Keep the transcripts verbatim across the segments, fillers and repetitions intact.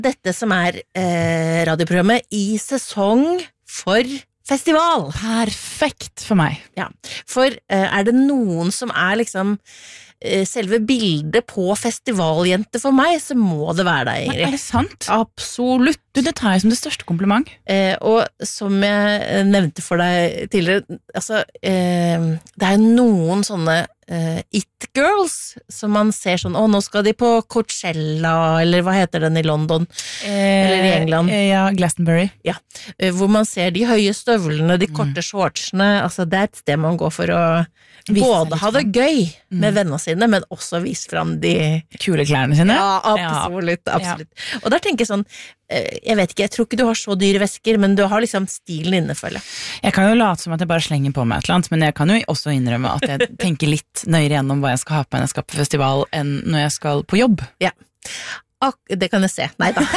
Dette som er eh, radioprogrammet i sesong for festival. Perfekt for meg. Ja, for eh, er det noen som er liksom eh, selve bildet på festivaljente for meg, så må det være deg, Ingrid. Er det sant? Absolutt. Du, det tar jeg som det største kompliment. Eh, og som jeg nevnte for deg tidligere, altså, eh, det er noen sånne eh, it-girls som man ser sånn, å, nå skal de på Coachella, eller hva heter den i London, Eh, eller i England. eh, Ja, Glastonbury. Ja, eh, hvor man ser de høye støvlene, de korte shortsene, altså det er et sted man går for å Vise seg både litt ha det frem. gøy med vennene sine, men også vise frem de Kule klærne sine. Ja, absolutt, Ja. absolutt. Og der tenker jeg sånn, eh, jeg vet ikke, jeg tror ikke du har så dyre vesker, men du har liksom stilen inne, føler jeg. Jeg kan jo late som at jeg bare slenger på meg et eller annet, men jeg kan jo også innrømme at jeg tenker litt nøyere gjennom hva jeg skal ha på meg når jeg skal på festival, enn når jeg skal på jobb. Ja. Ak det kan jeg se. Nei da.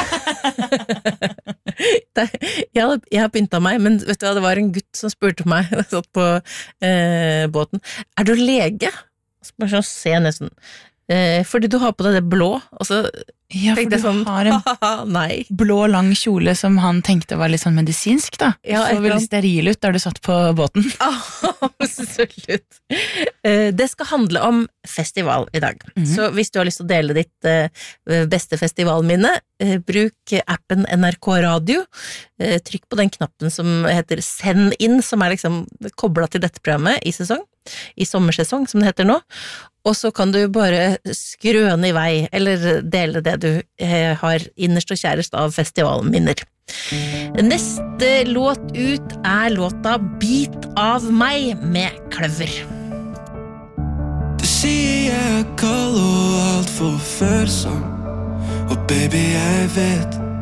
Det- jeg, har, jeg har pynta meg, men vet du hva, det var en gutt som spurte meg, jeg satt på eh, båten, er du lege? Så bare sånn, se nesten. Eh, fordi du har på deg det blå, og så Ja, for tenkte du jeg sånn, har en haha, nei. blå, lang kjole som han tenkte var litt sånn medisinsk, da. Ja, et så eller veldig annet. steril ut da du satt på båten. Absolutt. Eh, Det skal handle om festival i dag. Mhm. Så hvis du har lyst til å dele ditt eh, beste festivalminne, eh, bruk appen N R K Radio. Eh, Trykk på den knappen som heter Send inn, som er liksom koblet til dette programmet i sesong, i sommersesong, som det heter nå. Og så kan du bare skrøne i vei, eller dele det du eh, har innerst og kjærest av festivalminner. Neste låt ut er låta Bit av meg med Kløver. Du sier jeg er kald og alt for følsom. Og baby, jeg vet